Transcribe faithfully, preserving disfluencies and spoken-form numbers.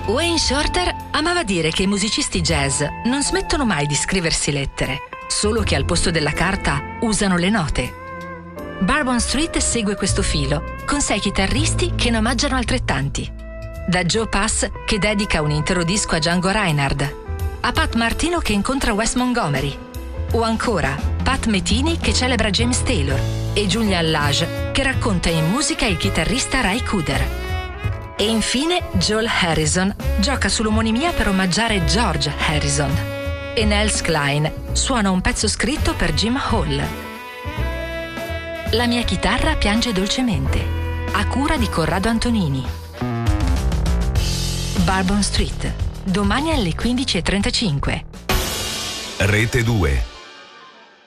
Wayne Shorter amava dire che i musicisti jazz non smettono mai di scriversi lettere, solo che al posto della carta usano le note. Bourbon Street segue questo filo, con sei chitarristi che ne omaggiano altrettanti. Da Joe Pass, che dedica un intero disco a Django Reinhardt, a Pat Martino che incontra Wes Montgomery, o ancora Pat Metheny che celebra James Taylor e Julian Lage che racconta in musica il chitarrista Ry Cooder. E infine Joel Harrison gioca sull'omonimia per omaggiare George Harrison. E Nels Cline suona un pezzo scritto per Jim Hall. La mia chitarra piange dolcemente, a cura di Corrado Antonini. Bourbon Street, domani alle quindici e trentacinque. Rete due.